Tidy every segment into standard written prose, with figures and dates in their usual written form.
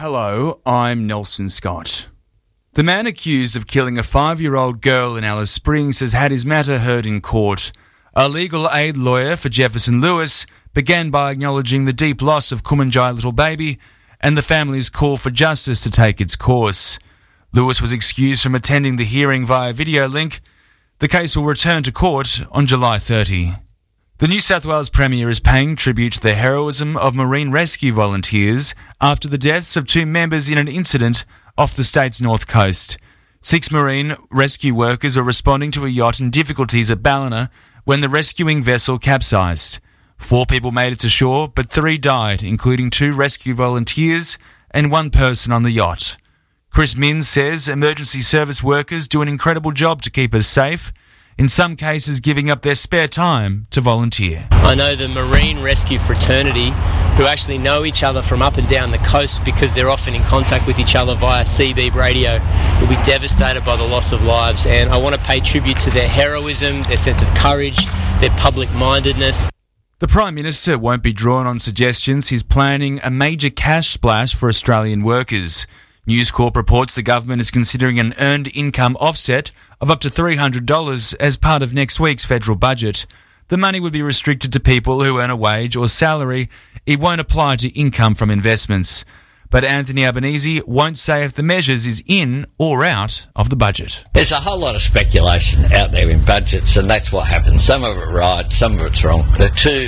Hello, I'm Nelson Scott. The man accused of killing a 5-year-old girl in Alice Springs has had his matter heard in court. A legal aid lawyer for Jefferson Lewis began by acknowledging the deep loss of Kumanjai little baby and the family's call for justice to take its course. Lewis was excused from attending the hearing via video link. The case will return to court on July 30. The New South Wales Premier is paying tribute to the heroism of marine rescue volunteers after the deaths of 2 members in an incident off the state's north coast. 6 marine rescue workers are responding to a yacht in difficulties at Ballina when the rescuing vessel capsized. 4 people made it to shore, but 3 died, including 2 rescue volunteers and 1 person on the yacht. Chris Minns says emergency service workers do an incredible job to keep us safe, in some cases giving up their spare time to volunteer. I know the Marine Rescue Fraternity, who actually know each other from up and down the coast because they're often in contact with each other via CB radio, will be devastated by the loss of lives, and I want to pay tribute to their heroism, their sense of courage, their public-mindedness. The Prime Minister won't be drawn on suggestions he's planning a major cash splash for Australian workers. News Corp reports the government is considering an earned income offset of up to $300 as part of next week's federal budget. The money would be restricted to people who earn a wage or salary. It won't apply to income from investments. But Anthony Albanese won't say if the measures is in or out of the budget. There's a whole lot of speculation out there in budgets, and that's what happens. Some of it right, some of it's wrong. The 2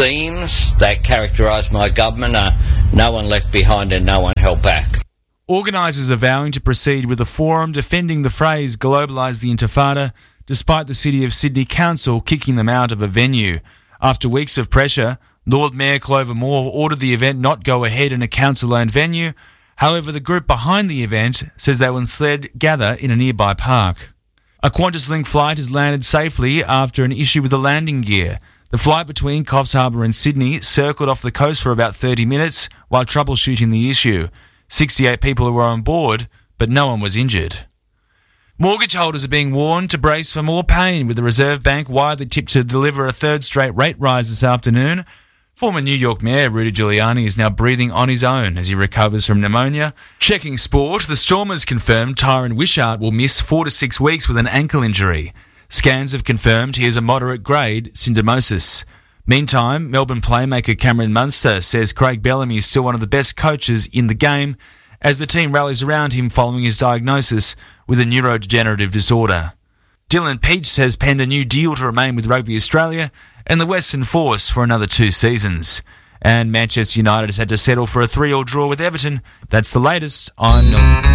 themes that characterise my government are no one left behind and no one held back. Organisers are vowing to proceed with a forum defending the phrase globalise the intifada, despite the City of Sydney Council kicking them out of a venue. After weeks of pressure, Lord Mayor Clover Moore ordered the event not go ahead in a council-owned venue. However, the group behind the event says they will instead gather in a nearby park. A QantasLink flight has landed safely after an issue with the landing gear. The flight between Coffs Harbour and Sydney circled off the coast for about 30 minutes while troubleshooting the issue. 68 people were on board, but no one was injured. Mortgage holders are being warned to brace for more pain, with the Reserve Bank widely tipped to deliver a 3rd straight rate rise this afternoon. Former New York Mayor Rudy Giuliani is now breathing on his own as he recovers from pneumonia. Checking sport, the Stormers confirmed Tyron Wishart will miss 4 to 6 weeks with an ankle injury. Scans have confirmed he has a moderate-grade syndesmosis. Meantime, Melbourne playmaker Cameron Munster says Craig Bellamy is still one of the best coaches in the game as the team rallies around him following his diagnosis with a neurodegenerative disorder. Dylan Peach has penned a new deal to remain with Rugby Australia and the Western Force for another 2 seasons. And Manchester United has had to settle for a 3-3 draw with Everton. That's the latest. I'm Nelson.